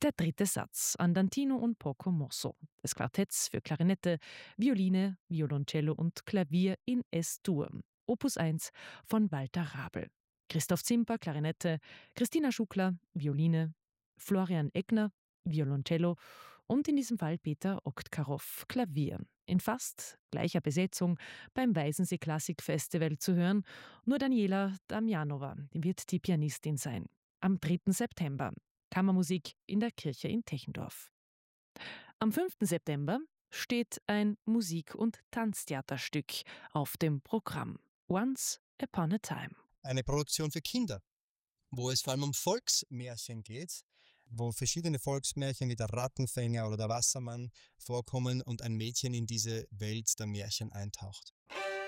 Der dritte Satz Andantino und Poco Mosso des Quartetts für Klarinette, Violine, Violoncello und Klavier in S-Dur, Opus 1 von Walter Rabel. Christoph Zimper, Klarinette, Christina Schuckler, Violine, Florian Egner, Violoncello und in diesem Fall Peter Oktkarow, Klavier. In fast gleicher Besetzung beim Weißensee Klassikfestival zu hören. Nur Daniela Damjanova wird die Pianistin sein. Am 3. September. Kammermusik in der Kirche in Techendorf. Am 5. September steht ein Musik- und Tanztheaterstück auf dem Programm. Once Upon a Time. Eine Produktion für Kinder, wo es vor allem um Volksmärchen geht, wo verschiedene Volksmärchen wie der Rattenfänger oder der Wassermann vorkommen und ein Mädchen in diese Welt der Märchen eintaucht.